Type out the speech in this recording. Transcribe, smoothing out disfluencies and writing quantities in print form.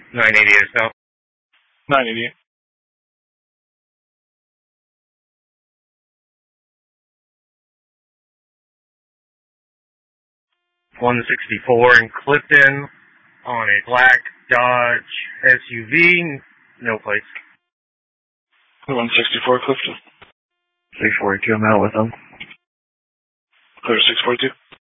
980 yourself. 980. 164 in Clifton on a black Dodge SUV, no place. 164 Clifton. 642, I'm out with them. Clear 642.